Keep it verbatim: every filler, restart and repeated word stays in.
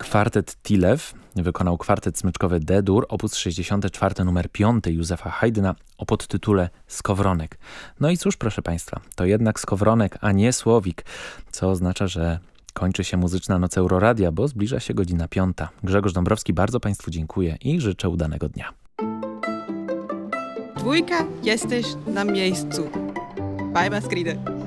Kwartet Tilew wykonał kwartet smyczkowy D-dur, opus sześćdziesiąty czwarty numer piąty Józefa Haydna o podtytule Skowronek. No i cóż, proszę Państwa, to jednak Skowronek, a nie Słowik, co oznacza, że kończy się muzyczna noc Euroradia, bo zbliża się godzina piąta. Grzegorz Dąbrowski, bardzo Państwu dziękuję i życzę udanego dnia. Dwójka, jesteś na miejscu. Bye, Maskridy.